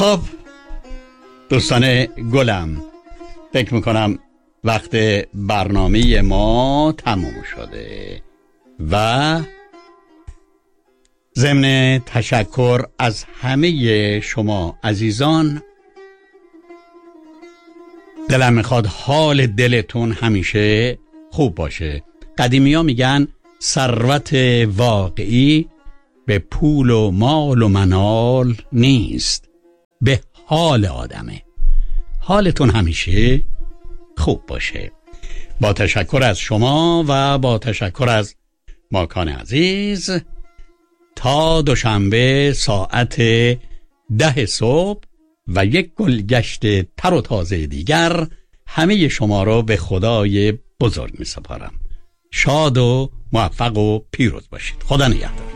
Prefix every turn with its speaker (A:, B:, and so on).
A: خب دوستان گلم، فکر میکنم وقت برنامه ما تموم شده و ضمن تشکر از همه شما عزیزان، دلم میخواد حال دلتون همیشه خوب باشه. قدیمی ها میگن ثروت واقعی به پول و مال و منال نیست، به حال آدمه. حالتون همیشه خوب باشه. با تشکر از شما و با تشکر از ماکان عزیز، تا دوشنبه ساعت 10 صبح و یک گلگشت تر و تازه دیگر، همه شما را به خدای بزرگ می سپارم. شاد و موفق و پیروز باشید. خدا نگهدار.